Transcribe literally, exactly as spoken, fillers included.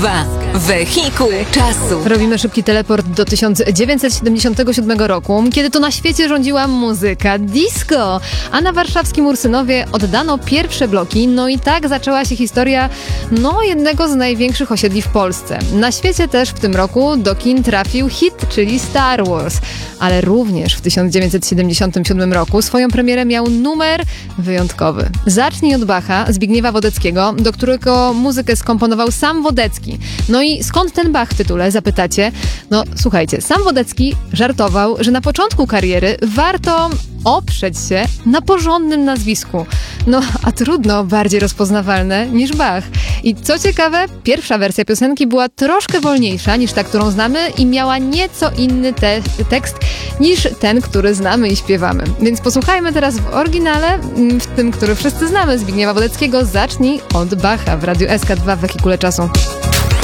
dwa. Wehikuł czasu. Robimy szybki teleport do tysiąc dziewięćset siedemdziesiątego siódmego roku, kiedy to na świecie rządziła muzyka disco, a na warszawskim Ursynowie oddano pierwsze bloki, no i tak zaczęła się historia no jednego z największych osiedli w Polsce. Na świecie też w tym roku do kin trafił hit, czyli Star Wars, ale również w tysiąc dziewięćset siedemdziesiątym siódmym roku swoją premierę miał numer wyjątkowy. Zacznij od Bacha, Zbigniewa Wodeckiego, do którego muzykę skomponował sam Wodecki. No i skąd ten Bach w tytule, zapytacie? No słuchajcie, sam Wodecki żartował, że na początku kariery warto oprzeć się na porządnym nazwisku. No, a trudno bardziej rozpoznawalne niż Bach. I co ciekawe, pierwsza wersja piosenki była troszkę wolniejsza niż ta, którą znamy i miała nieco inny te- tekst niż ten, który znamy i śpiewamy. Więc posłuchajmy teraz w oryginale, w tym, który wszyscy znamy, Zbigniewa Wodeckiego. Zacznij od Bacha w Radiu S K dwa w Wehikule Czasu.